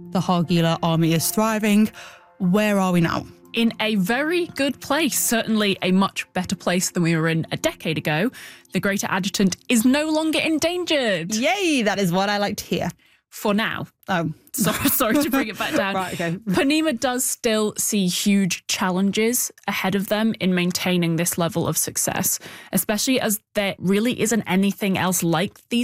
The Hargeela army is thriving. Where are we now? In a very good place, certainly a much better place than we were in a decade ago. The Greater Adjutant is no longer endangered. Yay, that is what I like to hear. For now. Oh. Sorry to bring it back down. Right, okay. Ponemah does still see huge challenges ahead of them in maintaining this level of success, especially as there really isn't anything else like these